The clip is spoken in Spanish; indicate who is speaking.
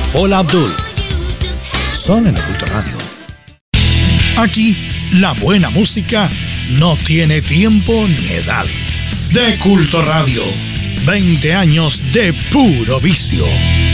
Speaker 1: Paula Abdul. Solo en el Culto Radio. Aquí, la buena música no tiene tiempo ni edad. De Culto Radio, 20 años de puro vicio.